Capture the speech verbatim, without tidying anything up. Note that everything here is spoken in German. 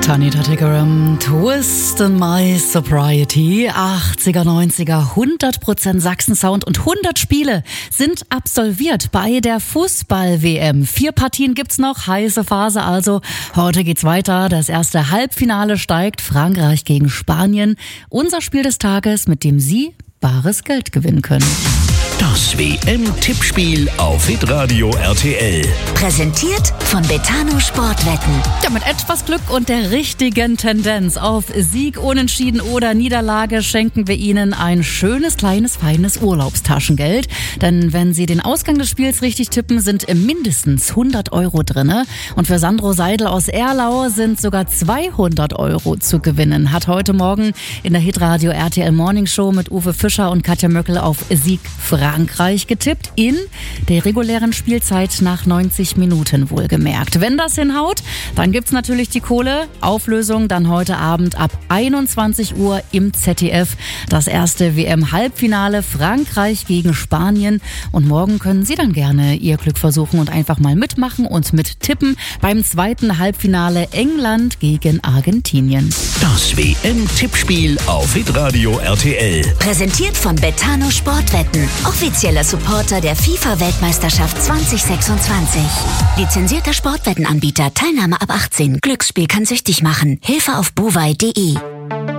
Tanita Tikaram, Twist in My Sobriety, achtziger, neunziger, hundert Prozent Sachsen-Sound und hundert Spiele sind absolviert bei der Fußball-W M. Vier Partien gibt's noch, heiße Phase also. Heute geht's weiter. Das erste Halbfinale steigt, Frankreich gegen Spanien. Unser Spiel des Tages, mit dem Sie bares Geld gewinnen können. Das W M-Tippspiel auf Hitradio R T L. Präsentiert von Betano Sportwetten. Ja, mit etwas Glück und der richtigen Tendenz auf Sieg, Unentschieden oder Niederlage schenken wir Ihnen ein schönes, kleines, feines Urlaubstaschengeld. Denn wenn Sie den Ausgang des Spiels richtig tippen, sind mindestens hundert Euro drinne. Und für Sandro Seidel aus Erlau sind sogar zweihundert Euro zu gewinnen. Hat heute Morgen in der Hitradio R T L Morning Show mit Uwe Fischer und Katja Möckel auf Sieg Frankreich getippt, in der regulären Spielzeit nach neunzig Minuten wohlgemerkt. Wenn das hinhaut, dann gibt's natürlich die Kohle. Auflösung dann heute Abend ab einundzwanzig Uhr im Z D F. Das erste W M-Halbfinale Frankreich gegen Spanien. Und morgen können Sie dann gerne Ihr Glück versuchen und einfach mal mitmachen und mittippen beim zweiten Halbfinale England gegen Argentinien. Das W M-Tippspiel auf Hitradio R T L. Präsentiert von Betano Sportwetten. Offizieller Supporter der FIFA-Weltmeisterschaft zwanzig sechsundzwanzig. Lizenzierter Sportwettenanbieter. Teilnahme ab achtzehn. Glücksspiel kann süchtig machen. Hilfe auf bovai punkt de.